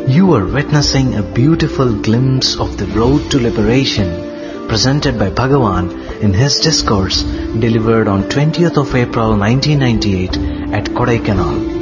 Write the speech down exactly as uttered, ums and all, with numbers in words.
You are witnessing a beautiful glimpse of the road to liberation presented by Bhagavan in his discourse delivered on twentieth of April nineteen ninety-eight at Kodaikanal.